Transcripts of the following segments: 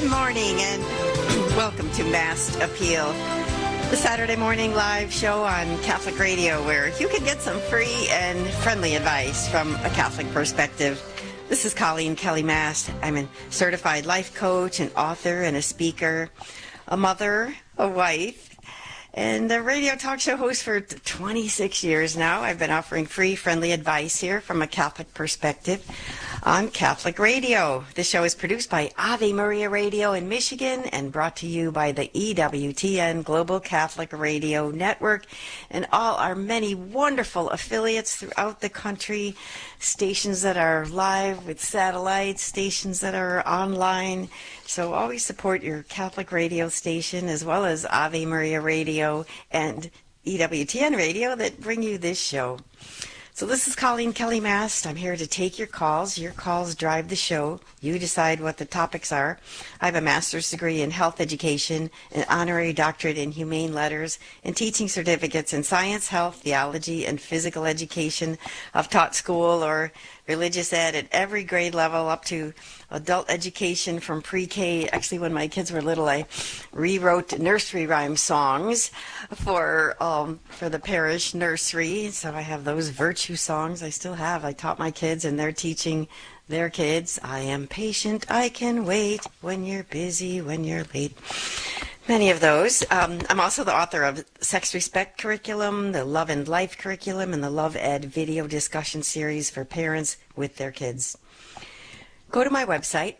morning and welcome to Mass Appeal, the Saturday morning live show on Catholic Radio where you can get some free and friendly advice from a Catholic perspective. This is Colleen Kelly Mast. I'm a certified life coach, an author, and a speaker, a mother, a wife, and a radio talk show host for 26 years now. I've been offering free, friendly advice here from a Catholic perspective on Catholic Radio. This show is produced by Ave Maria Radio in Michigan and brought to you by the EWTN Global Catholic Radio Network and all our many wonderful affiliates throughout the country, stations that are live with satellites, stations that are online. So always support your Catholic radio station as well as Ave Maria Radio and EWTN Radio that bring you this show. So this is Colleen Kelly Mast. I'm here to take your calls. Your calls drive the show. You decide what the topics are. I have a master's degree in health education, an honorary doctorate in humane letters, and teaching certificates in science, health, theology, and physical education. I've taught school or religious ed at every grade level up to adult education from pre-K. Actually, when my kids were little, I rewrote nursery rhyme songs for the parish nursery. So I have those virtue songs I still have. I taught my kids and they're teaching their kids. I am patient, I can wait, when you're busy, when you're late. Many of those. I'm also the author of Sex Respect Curriculum, the Love and Life Curriculum, and the Love Ed video discussion series for parents with their kids. Go to my website,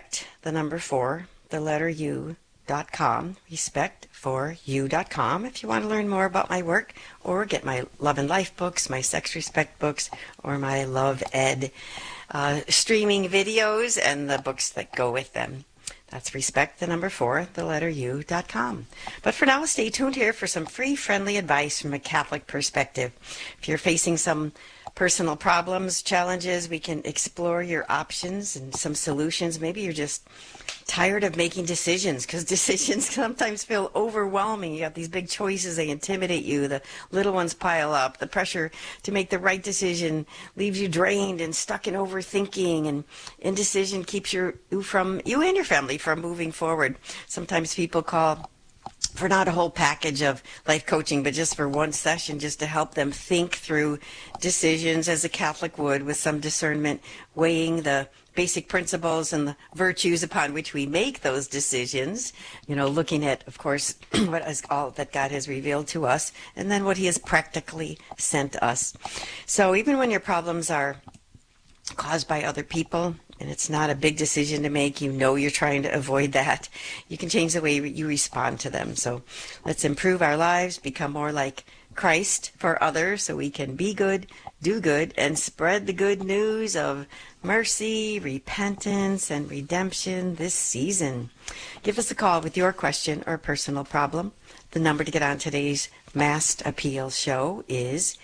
respect4u.com, respect4u.com, if you want to learn more about my work or get my Love and Life books, my Sex Respect books, or my Love Ed streaming videos and the books that go with them. That's respect4u.com. But for now, stay tuned here for some free, friendly advice from a Catholic perspective. If you're facing some personal problems, challenges, we can explore your options and some solutions. Maybe you're just tired of making decisions because decisions sometimes feel overwhelming. You have these big choices, they intimidate you. The little ones pile up. The pressure to make the right decision leaves you drained and stuck in overthinking, and indecision keeps you and your family from moving forward. Sometimes people call for not a whole package of life coaching, but just for one session, just to help them think through decisions as a Catholic would, with some discernment, weighing the basic principles and the virtues upon which we make those decisions, looking at, of course, what is all that God has revealed to us, and then what he has practically sent us. So even when your problems are caused by other people, and it's not a big decision to make, you're trying to avoid that, you can change the way you respond to them. So let's improve our lives, become more like Christ for others so we can be good, do good, and spread the good news of mercy, repentance, and redemption this season. Give us a call with your question or personal problem. The number to get on today's Mass Appeal show is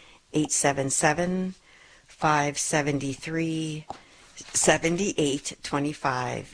877-573 7825,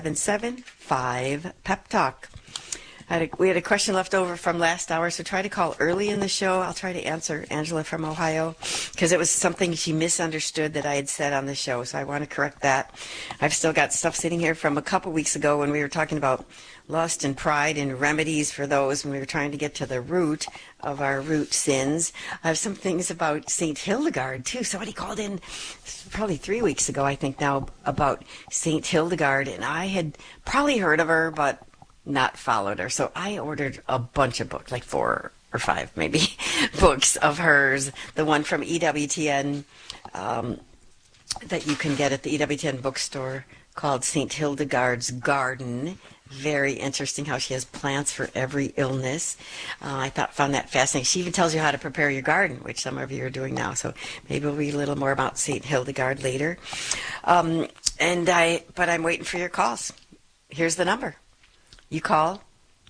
877-5 Talk. We had a question left over from last hour, so try to call early in the show. I'll try to answer Angela from Ohio, because it was something she misunderstood that I had said on the show, so I want to correct that. I've still got stuff sitting here from a couple weeks ago when we were talking about lust and pride and remedies for those, when we were trying to get to the root of our root sins. I have some things about St. Hildegard, too. Somebody called in probably 3 weeks ago, I think now, about St. Hildegard, and I had probably heard of her, but not followed her. So I ordered a bunch of books, like 4 or 5 maybe, books of hers. The one from EWTN that you can get at the EWTN bookstore called St. Hildegard's Garden. Very interesting how she has plants for every illness. I found that fascinating. She even tells you how to prepare your garden, which some of you are doing now. So maybe we'll read a little more about St. Hildegard later. But I'm waiting for your calls. Here's the number. You call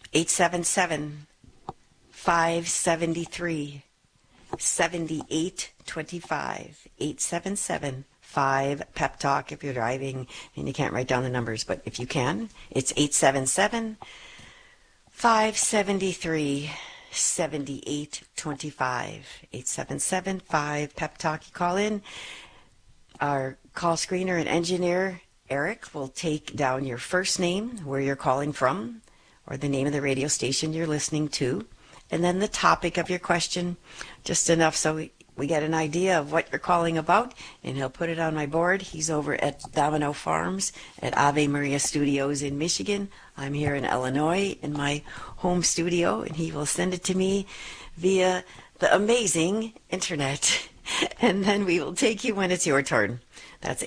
877-573-7825, 877-5 Pep Talk if you're driving and you can't write down the numbers, but if you can, it's 877-573-7825, 877-5 Pep Talk. You call in. Our call screener and engineer Eric will take down your first name, where you're calling from, or the name of the radio station you're listening to, and then the topic of your question, just enough so we get an idea of what you're calling about, and he'll put it on my board. He's over at Domino Farms at Ave Maria Studios in Michigan. I'm here in Illinois in my home studio, and he will send it to me via the amazing internet. And then we will take you when it's your turn. That's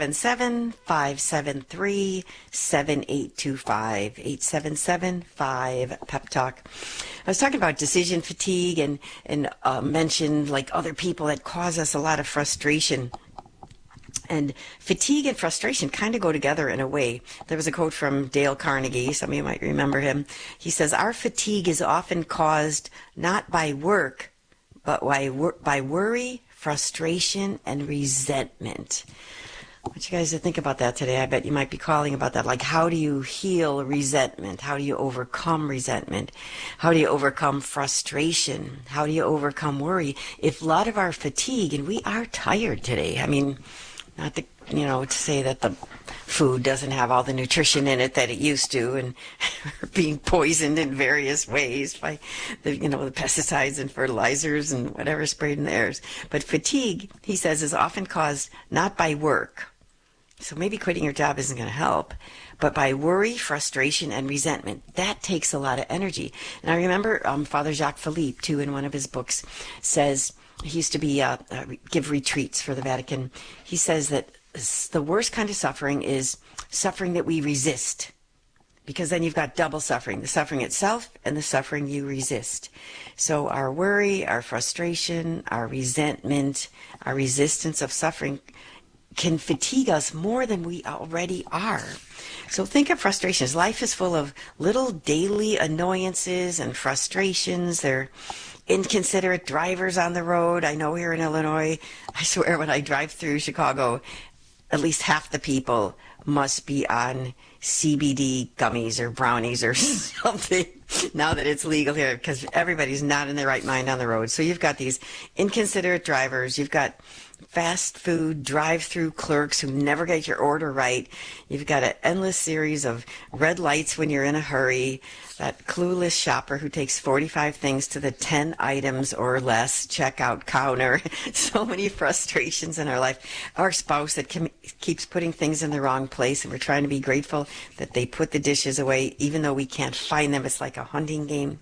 877-573-7825. 877-5-PEP-TALK. I was talking about decision fatigue and mentioned like other people that cause us a lot of frustration. And fatigue and frustration kind of go together in a way. There was a quote from Dale Carnegie. Some of you might remember him. He says, "Our fatigue is often caused not by work, but by worry, frustration, and resentment." I want you guys to think about that today. I bet you might be calling about that. Like, how do you heal resentment? How do you overcome resentment? How do you overcome frustration? How do you overcome worry? If a lot of our fatigue, and we are tired today. I mean, not to, to say that the food doesn't have all the nutrition in it that it used to, and being poisoned in various ways by the pesticides and fertilizers and whatever sprayed in the air. But fatigue, he says, is often caused not by work. So maybe quitting your job isn't going to help, but by worry, frustration, and resentment. That takes a lot of energy. And I remember Father Jacques Philippe, too, in one of his books, says, he used to be give retreats for the Vatican. He says that the worst kind of suffering is suffering that we resist, because then you've got double suffering, the suffering itself and the suffering you resist. So our worry, our frustration, our resentment, our resistance of suffering can fatigue us more than we already are. So think of frustrations. Life is full of little daily annoyances and frustrations. They're inconsiderate drivers on the road. I know here in Illinois, I swear when I drive through Chicago, at least half the people must be on CBD gummies or brownies or something now that it's legal here, because everybody's not in their right mind on the road. So you've got these inconsiderate drivers. You've got fast food drive-through clerks who never get your order right. You've got an endless series of red lights when you're in a hurry. That clueless shopper who takes 45 things to the 10 items or less checkout counter. So many frustrations in our life. Our spouse that keeps putting things in the wrong place, and we're trying to be grateful that they put the dishes away even though we can't find them. It's like a hunting game.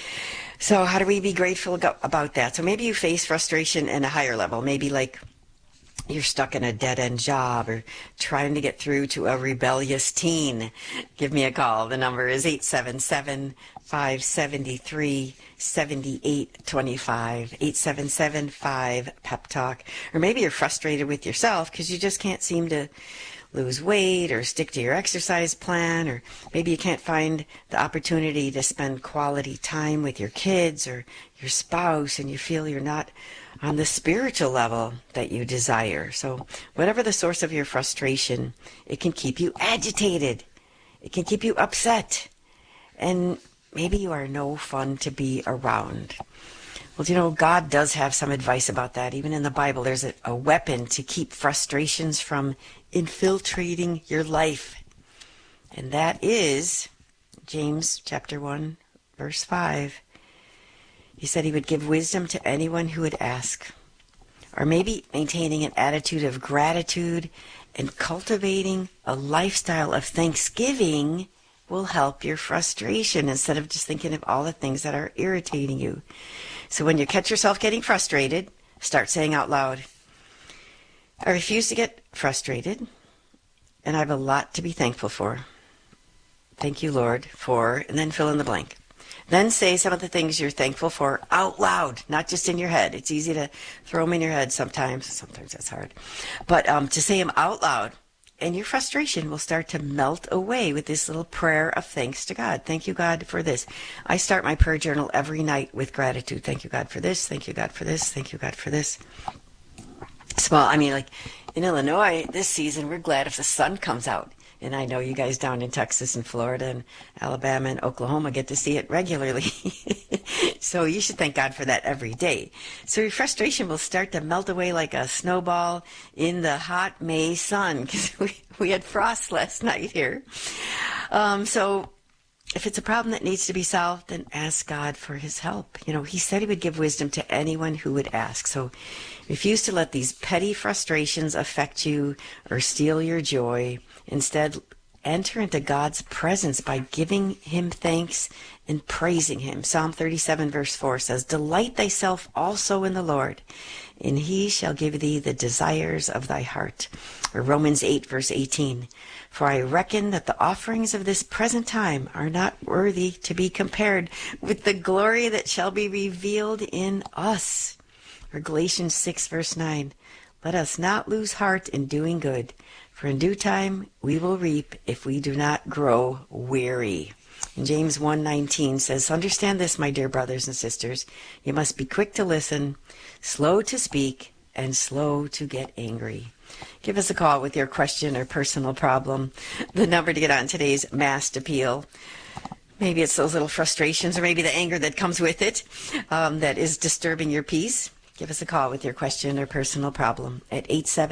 So how do we be grateful about that? So maybe you face frustration in a higher level. Maybe like you're stuck in a dead-end job or trying to get through to a rebellious teen. Give me a call. The number is 877-573-7825. 877-5-PEP-TALK. Or maybe you're frustrated with yourself because you just can't seem to lose weight or stick to your exercise plan, or maybe you can't find the opportunity to spend quality time with your kids or your spouse, and you feel you're not on the spiritual level that you desire. So whatever the source of your frustration, it can keep you agitated. It can keep you upset. And maybe you are no fun to be around. Well, God does have some advice about that. Even in the Bible, there's a weapon to keep frustrations from infiltrating your life. And that is James chapter 1, verse 5. He said he would give wisdom to anyone who would ask. Or maybe maintaining an attitude of gratitude and cultivating a lifestyle of thanksgiving will help your frustration instead of just thinking of all the things that are irritating you. So when you catch yourself getting frustrated, start saying out loud, I refuse to get frustrated, and I have a lot to be thankful for. Thank you, Lord, for, and then fill in the blank. Then say some of the things you're thankful for out loud, not just in your head. It's easy to throw them in your head sometimes. Sometimes that's hard. But to say them out loud, and your frustration will start to melt away with this little prayer of thanks to God. Thank you, God, for this. I start my prayer journal every night with gratitude. Thank you, God, for this. Thank you, God, for this. Thank you, God, for this. Like in Illinois this season, we're glad if the sun comes out. And I know you guys down in Texas and Florida and Alabama and Oklahoma get to see it regularly. So you should thank God for that every day. So your frustration will start to melt away like a snowball in the hot May sun, because we had frost last night here. So if it's a problem that needs to be solved, then ask God for his help. You know, he said he would give wisdom to anyone who would ask. So refuse to let these petty frustrations affect you or steal your joy. Instead, enter into God's presence by giving him thanks and praising him. Psalm 37 verse 4 says, "Delight thyself also in the Lord, and he shall give thee the desires of thy heart." Or Romans 8 verse 18, "For I reckon that the offerings of this present time are not worthy to be compared with the glory that shall be revealed in us." Or Galatians 6 verse 9, "Let us not lose heart in doing good, for in due time we will reap if we do not grow weary." And James 1:19 says, "Understand this, my dear brothers and sisters. You must be quick to listen, slow to speak, and slow to get angry." Give us a call with your question or personal problem. The number to get on today's Mass Appeal. Maybe it's those little frustrations or maybe the anger that comes with it that is disturbing your peace. Give us a call with your question or personal problem at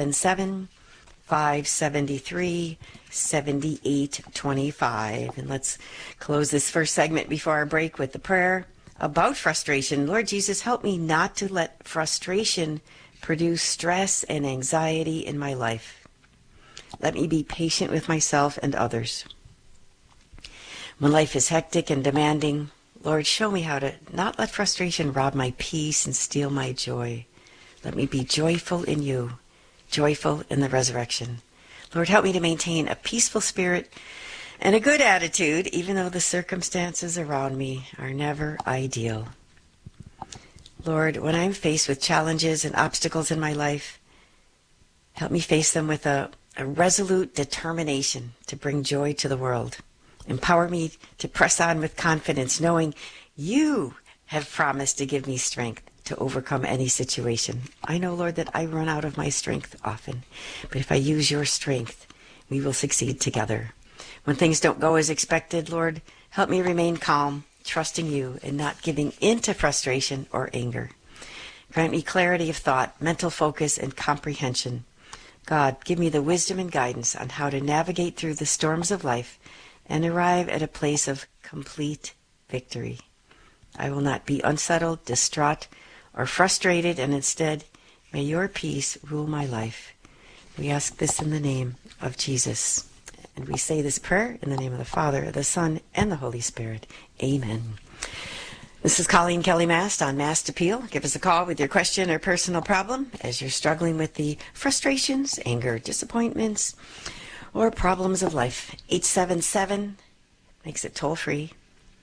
877-573-7825. And let's close this first segment before our break with the prayer about frustration. Lord Jesus, help me not to let frustration produce stress and anxiety in my life. Let me be patient with myself and others. When life is hectic and demanding, Lord, show me how to not let frustration rob my peace and steal my joy. Let me be joyful in you, joyful in the resurrection. Lord, help me to maintain a peaceful spirit and a good attitude, even though the circumstances around me are never ideal. Lord, when I'm faced with challenges and obstacles in my life, help me face them with a resolute determination to bring joy to the world. Empower me to press on with confidence, knowing you have promised to give me strength to overcome any situation. I know, Lord, that I run out of my strength often, but if I use your strength, we will succeed together. When things don't go as expected, Lord, help me remain calm, trusting you and not giving in to frustration or anger. Grant me clarity of thought, mental focus, and comprehension. God, give me the wisdom and guidance on how to navigate through the storms of life and arrive at a place of complete victory. I will not be unsettled, distraught, or frustrated, and instead, may your peace rule my life. We ask this in the name of Jesus. And we say this prayer in the name of the Father, the Son, and the Holy Spirit. Amen. This is Colleen Kelly Mast on Mast Appeal. Give us a call with your question or personal problem as you're struggling with the frustrations, anger, disappointments, or problems of life. 877 makes it toll free.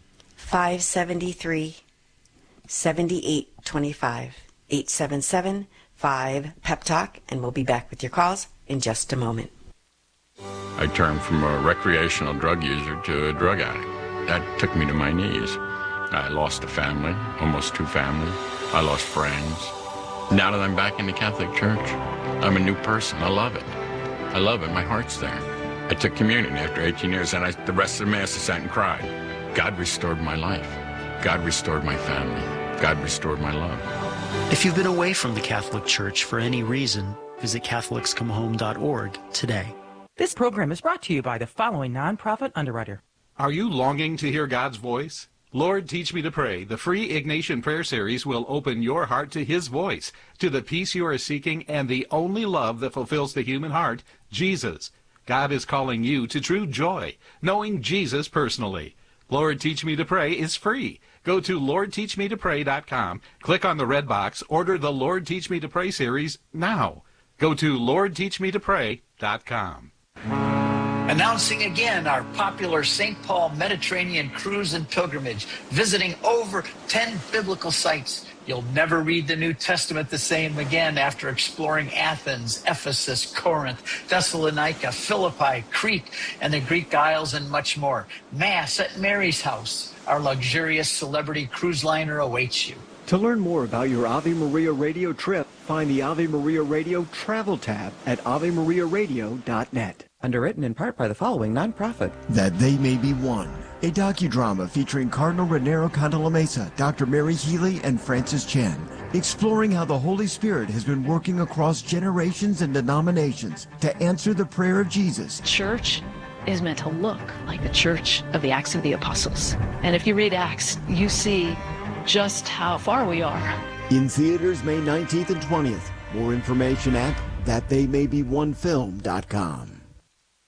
573-7825. 877-5-PEP-TALK, and we'll be back with your calls in just a moment. I turned from a recreational drug user to a drug addict. That took me to my knees. I lost a family, almost two families. I lost friends. Now that I'm back in the Catholic Church, I'm a new person. I love it. I love it. My heart's there. I took communion after 18 years, and the rest of the Mass I sat and cried. God restored my life. God restored my family. God restored my love. If you've been away from the Catholic Church for any reason, visit CatholicsComeHome.org today. This program is brought to you by the following nonprofit underwriter. Are you longing to hear God's voice? Lord, Teach Me to Pray, the free Ignatian Prayer Series will open your heart to His voice, to the peace you are seeking, and the only love that fulfills the human heart, Jesus. God is calling you to true joy, knowing Jesus personally. Lord, Teach Me to Pray is free. Go to LordTeachMeToPray.com, click on the red box, order the Lord Teach Me to Pray series now. Go to LordTeachMeToPray.com. Announcing again our popular St. Paul Mediterranean cruise and pilgrimage, visiting over 10 biblical sites. You'll never read the New Testament the same again after exploring Athens, Ephesus, Corinth, Thessalonica, Philippi, Crete, and the Greek Isles, and much more. Mass at Mary's house. Our luxurious celebrity cruise liner awaits you. To learn more about your Ave Maria Radio trip, find the Ave Maria Radio Travel tab at AveMariaRadio.net. Underwritten in part by the following nonprofit. That They May Be One, a docudrama featuring Cardinal Raniero Cantalamessa, Dr. Mary Healy, and Francis Chan, exploring how the Holy Spirit has been working across generations and denominations to answer the prayer of Jesus. Church is meant to look like the church of the Acts of the Apostles. And if you read Acts, you see just how far we are. In theaters May 19th and 20th. More information at thattheymay1film.com.